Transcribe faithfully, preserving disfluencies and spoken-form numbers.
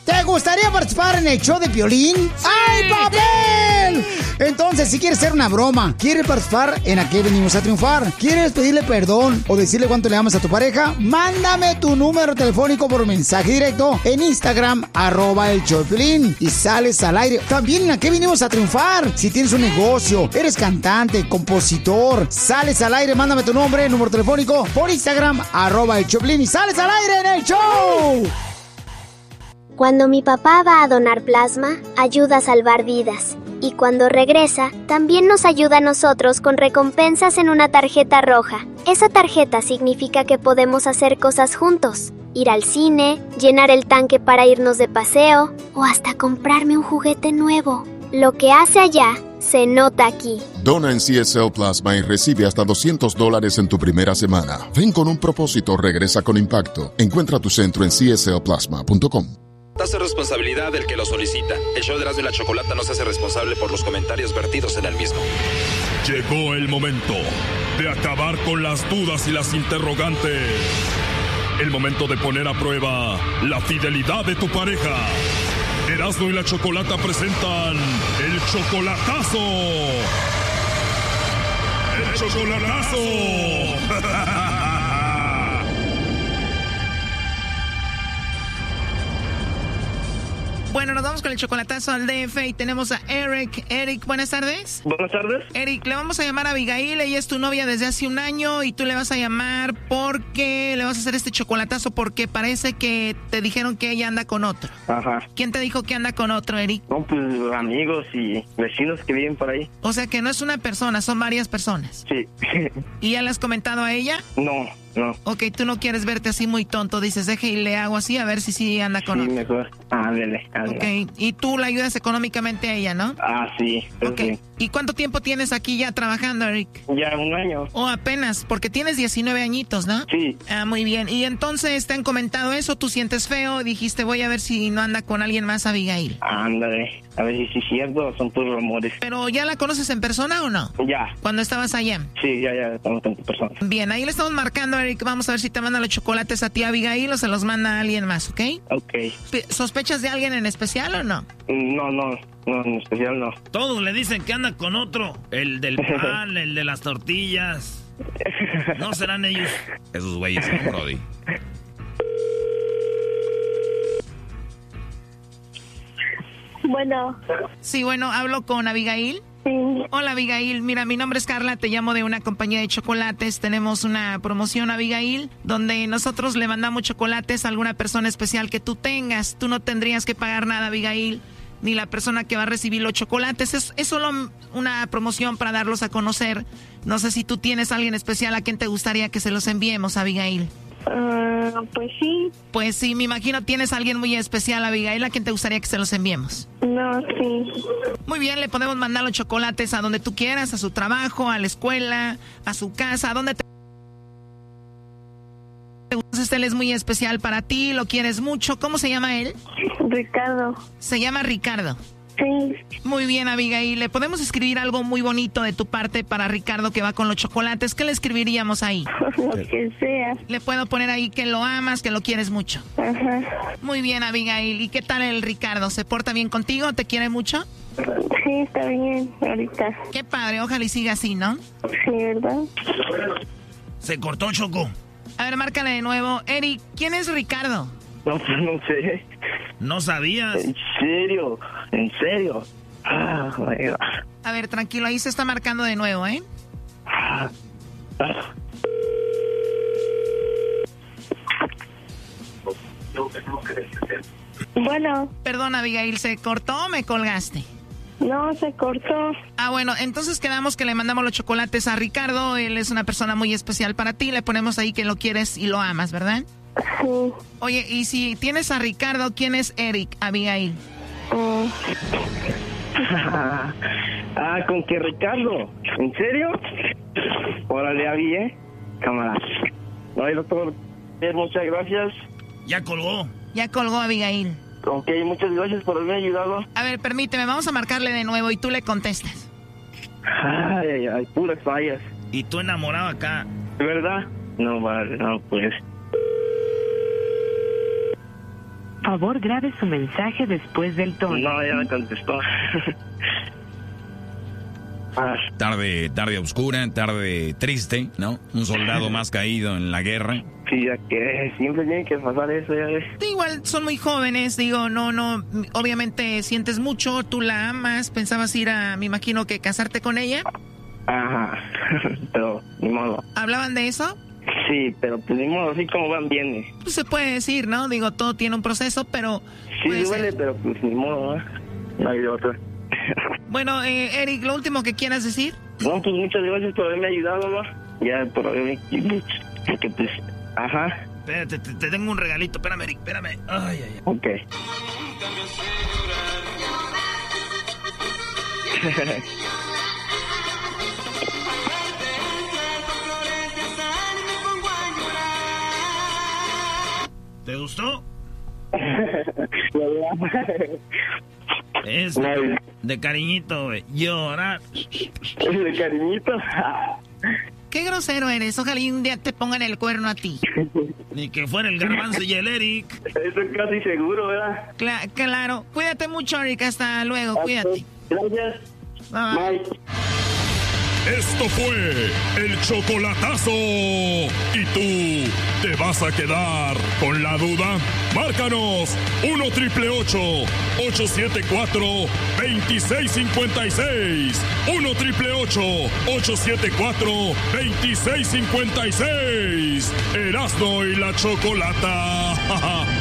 ¿Te gustaría participar en el show de Piolín? ¡Sí! ¡Ay, papel! Entonces, si quieres hacer una broma, ¿quieres participar en A Qué Venimos a Triunfar? ¿Quieres pedirle perdón o decirle cuánto le amas a tu pareja? Mándame tu número telefónico por mensaje directo en Instagram, arroba el show de Piolín, y sales al aire. También en A Qué Venimos a Triunfar. Si tienes un negocio, eres cantante, compositor, sales al aire, mándame tu nombre, número telefónico por Instagram, arroba el show de Piolín, y sales al aire en el show. Cuando mi papá va a donar plasma, ayuda a salvar vidas. Y cuando regresa, también nos ayuda a nosotros con recompensas en una tarjeta roja. Esa tarjeta significa que podemos hacer cosas juntos. Ir al cine, llenar el tanque para irnos de paseo, o hasta comprarme un juguete nuevo. Lo que hace allá, se nota aquí. Dona en C S L Plasma y recibe hasta doscientos dólares en tu primera semana. Ven con un propósito, regresa con impacto. Encuentra tu centro en C S L plasma punto com. Hace responsabilidad del que lo solicita. El show de Erasmo y la Chocolata no se hace responsable por los comentarios vertidos en el mismo. Llegó el momento de acabar con las dudas y las interrogantes. El momento de poner a prueba la fidelidad de tu pareja. Erasmo y la Chocolata presentan el chocolatazo. ¡El chocolatazo! Bueno, nos vamos con el chocolatazo al D F y tenemos a Eric. Eric, buenas tardes. Buenas tardes. Eric, le vamos a llamar a Abigail, ella es tu novia desde hace un año y tú le vas a llamar porque le vas a hacer este chocolatazo porque parece que te dijeron que ella anda con otro. Ajá. ¿Quién te dijo que anda con otro, Eric? No, pues amigos y vecinos que viven por ahí. O sea que no es una persona, son varias personas. Sí. ¿Y ya le has comentado a ella? No, no. Ok, tú no quieres verte así muy tonto, dices, deje y le hago así a ver si sí anda con sí, otro. Mejor. Ándale, ándale. Ok, y tú la ayudas económicamente a ella, ¿no? Ah, sí. Ok. Sí. ¿Y cuánto tiempo tienes aquí ya trabajando, Eric? Ya un año. Oh, apenas, porque tienes diecinueve añitos, ¿no? Sí. Ah, muy bien. Y entonces te han comentado eso, tú sientes feo, dijiste, voy a ver si no anda con alguien más, Abigail. Ándale, a ver si sí es cierto, son tus rumores. ¿Pero ya la conoces en persona o no? Ya. ¿Cuando estabas allá? Sí, ya, ya, estamos en persona. Bien, ahí le estamos marcando, Eric, vamos a ver si te manda los chocolates a ti, Abigail, o se los manda a alguien más, ¿ok? Ok. ¿Sospechas de alguien en especial o no? No, no, no, en especial no. Todos le dicen que anda con otro, el del pan, el de las tortillas. ¿No serán ellos? Esos güeyes, ¿no, Brody? Bueno. Sí, bueno, hablo con Abigail. Sí. Hola, Abigail. Mira, mi nombre es Carla, te llamo de una compañía de chocolates. Tenemos una promoción, Abigail, donde nosotros le mandamos chocolates a alguna persona especial que tú tengas. Tú no tendrías que pagar nada, Abigail, ni la persona que va a recibir los chocolates. Es, es solo una promoción para darlos a conocer. No sé si tú tienes a alguien especial a quien te gustaría que se los enviemos, Abigail. Uh, pues sí. Pues sí, me imagino tienes a alguien muy especial, Abigail, a quien te gustaría que se los enviemos. No, sí. Muy bien, le podemos mandar los chocolates a donde tú quieras, a su trabajo, a la escuela, a su casa, a donde te... Entonces él es muy especial para ti, lo quieres mucho. ¿Cómo se llama él? Ricardo. Se llama Ricardo. Sí. Muy bien, Abigail. ¿Le podemos escribir algo muy bonito de tu parte para Ricardo que va con los chocolates? ¿Qué le escribiríamos ahí? Lo que sea. Le puedo poner ahí que lo amas, que lo quieres mucho. Ajá. Muy bien, Abigail. ¿Y qué tal el Ricardo? ¿Se porta bien contigo? ¿Te quiere mucho? Sí, está bien, ahorita. Qué padre, ojalá y siga así, ¿no? Sí, ¿verdad? Se cortó, Choco. A ver, márcale de nuevo. Eric, ¿quién es Ricardo? No, pues no sé. ¿No sabías? ¿En serio? ¿En serio? Ah, my God. A ver, tranquilo, ahí se está marcando de nuevo, ¿eh? Ah, ah. Bueno. Perdón, Abigail, ¿se cortó o me colgaste? No, se cortó. Ah, bueno, entonces quedamos que le mandamos los chocolates a Ricardo. Él es una persona muy especial para ti. Le ponemos ahí que lo quieres y lo amas, ¿verdad? Sí. Oye, y si tienes a Ricardo, ¿quién es Eric, Abigail? Oh. Ah, ¿con qué Ricardo? ¿En serio? Órale, Abby, ¿eh? Cámara. No, doctor, muchas gracias. Ya colgó. Ya colgó, Abigail. Ok, muchas gracias por haberme ayudado. A ver, permíteme, vamos a marcarle de nuevo y tú le contestas. Ay, ay, ay, puras fallas. Y tú enamorado acá. ¿De verdad? No, vale, no, pues. Favor, grabe su mensaje después del tono. No, ya me contestó. Ah. Tarde, tarde oscura, tarde triste, ¿no? Un soldado más caído en la guerra. Sí, ya que siempre tiene que pasar eso, ya ves. Igual son muy jóvenes, digo, no, no, obviamente sientes mucho, tú la amas, pensabas ir a, me imagino que casarte con ella. Ajá, pero ni modo. ¿Hablaban de eso? Sí, pero pues ni modo, así como van, viene. Pues se puede decir, ¿no? Digo, todo tiene un proceso, pero... Sí, duele, pero pues ni modo, ¿no? No hay de otra. Bueno, eh, Eric, ¿lo último que quieras decir? No, pues muchas gracias por haberme ayudado, ¿no? Ya, por haberme... Porque pues... Ajá. Espérate, te, te tengo un regalito. Espérame, Eric, espérame. Ay, ay, ay. Ok. ¿Te gustó? Es de cariñito, güey. Llorar. ¿Es de cariñito? Qué grosero eres. Ojalá y un día te pongan el cuerno a ti. Ni que fuera el Garbanzo y el Eric. Eso es casi seguro, ¿verdad? Cla- claro. Cuídate mucho, Eric. Hasta luego. Cuídate. Gracias. Bye. Bye. Esto fue el chocolatazo. ¿Y tú te vas a quedar con la duda? Márcanos uno triple ocho, ocho siete cuatro, dos seis cinco seis. uno triple ocho, ocho siete cuatro, dos seis cinco seis. Erasmo y la Chocolata.